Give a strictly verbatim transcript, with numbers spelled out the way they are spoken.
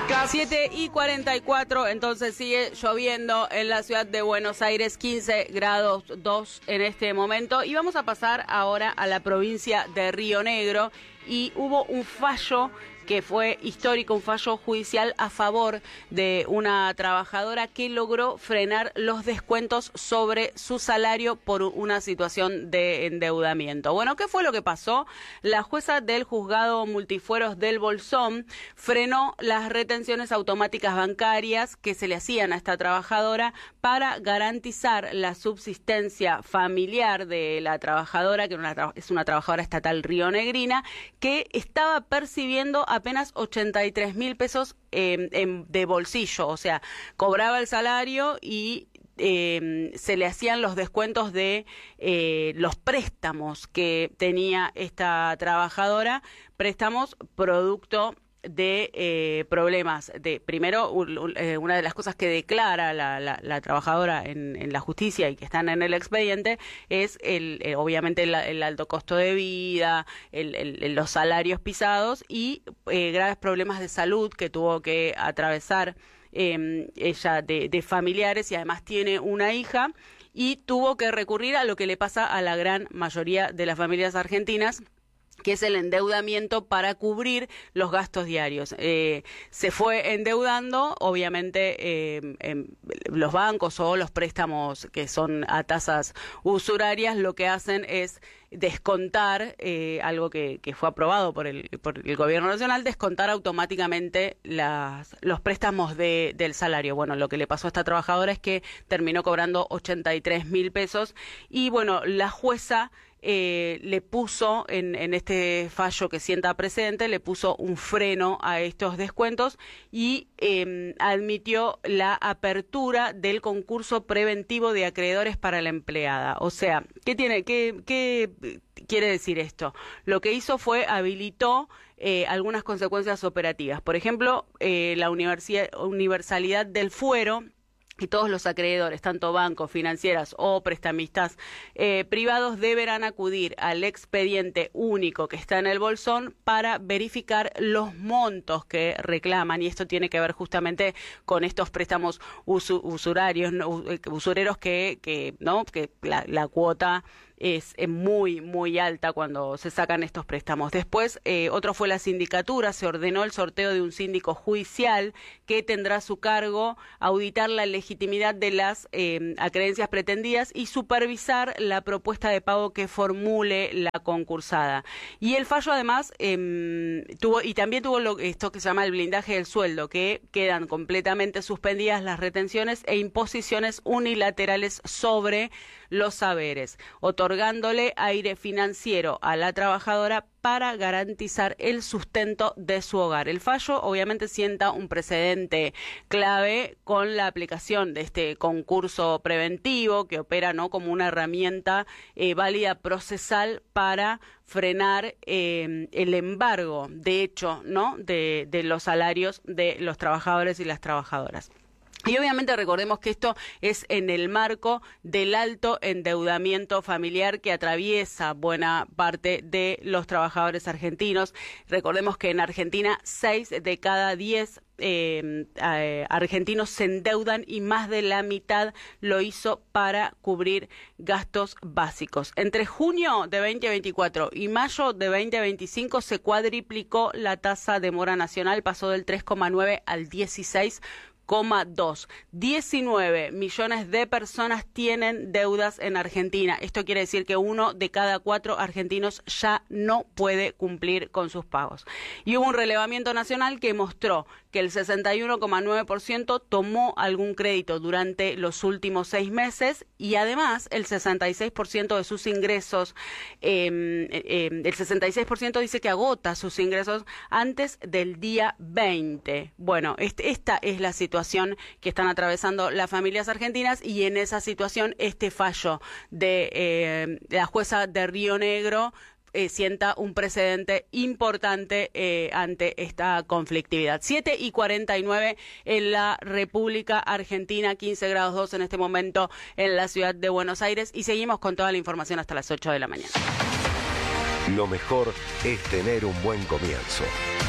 siete y cuarenta y cuatro, entonces sigue lloviendo en la ciudad de Buenos Aires, quince grados dos en este momento. Y vamos a pasar ahora a la provincia de Río Negro. Y hubo un fallo que fue histórico, un fallo judicial a favor de una trabajadora que logró frenar los descuentos sobre su salario por una situación de endeudamiento. Bueno, ¿qué fue lo que pasó? La jueza del juzgado multifueros del Bolsón frenó las retenciones automáticas bancarias que se le hacían a esta trabajadora para garantizar la subsistencia familiar de la trabajadora, que es una trabajadora estatal rionegrina, que estaba percibiendo apenas ochenta y tres mil pesos eh, en, de bolsillo, o sea, cobraba el salario y eh, se le hacían los descuentos de eh, los préstamos que tenía esta trabajadora, préstamos producto de eh, problemas de primero un, eh, una de las cosas que declara la, la, la trabajadora en, en la justicia y que están en el expediente es el eh, obviamente el, el alto costo de vida, el, el, los salarios pisados y eh, graves problemas de salud que tuvo que atravesar eh, ella de, de familiares, y además tiene una hija y tuvo que recurrir a lo que le pasa a la gran mayoría de las familias argentinas, que es el endeudamiento para cubrir los gastos diarios. Eh, se fue endeudando, obviamente, eh, en los bancos o los préstamos que son a tasas usurarias, lo que hacen es descontar, eh, algo que, que fue aprobado por el, por el gobierno nacional, descontar automáticamente las, los préstamos de, del salario. Bueno, lo que le pasó a esta trabajadora es que terminó cobrando ochenta y tres mil pesos y, bueno, la jueza Eh, le puso en, en este fallo que sienta precedente, le puso un freno a estos descuentos y eh, admitió la apertura del concurso preventivo de acreedores para la empleada. O sea, ¿qué tiene, qué, qué quiere decir esto? Lo que hizo fue habilitó eh, algunas consecuencias operativas. Por ejemplo, eh, la universalidad del fuero. Y todos los acreedores, tanto bancos, financieras o prestamistas eh, privados, deberán acudir al expediente único que está en el Bolsón para verificar los montos que reclaman. Y esto tiene que ver justamente con estos préstamos usu usurarios, ¿no? usureros que, que, ¿no? que la, la cuota es muy, muy alta cuando se sacan estos préstamos. Después, eh, otro fue la sindicatura. Se ordenó el sorteo de un síndico judicial que tendrá a su cargo auditar la legitimidad de las eh, acreencias pretendidas y supervisar la propuesta de pago que formule la concursada. Y el fallo, además, eh, tuvo y también tuvo lo, esto que se llama el blindaje del sueldo, que quedan completamente suspendidas las retenciones e imposiciones unilaterales sobre los saberes, otorgándole aire financiero a la trabajadora para garantizar el sustento de su hogar. El fallo obviamente sienta un precedente clave con la aplicación de este concurso preventivo que opera, ¿no?, como una herramienta eh, válida procesal para frenar eh, el embargo, de hecho, ¿no?, de, de los salarios de los trabajadores y las trabajadoras. Y obviamente recordemos que esto es en el marco del alto endeudamiento familiar que atraviesa buena parte de los trabajadores argentinos. Recordemos que en Argentina seis de cada diez eh, eh, argentinos se endeudan y más de la mitad lo hizo para cubrir gastos básicos. Entre junio de veinte veinticuatro y mayo de veinte veinticinco se cuadriplicó la tasa de mora nacional, pasó del tres coma nueve al dieciséis coma dos. diecinueve millones de personas tienen deudas en Argentina. Esto quiere decir que uno de cada cuatro argentinos ya no puede cumplir con sus pagos. Y hubo un relevamiento nacional que mostró que el sesenta y uno coma nueve por ciento tomó algún crédito durante los últimos seis meses y además el sesenta y seis por ciento de sus ingresos, eh, eh, el sesenta y seis por ciento dice que agota sus ingresos antes del día veinte. Bueno, este, esta es la situación que están atravesando las familias argentinas y en esa situación este fallo de eh, la jueza de Río Negro Eh, sienta un precedente importante eh, ante esta conflictividad. siete y cuarenta y nueve en la República Argentina, quince grados dos en este momento en la ciudad de Buenos Aires y seguimos con toda la información hasta las ocho de la mañana. Lo mejor es tener un buen comienzo.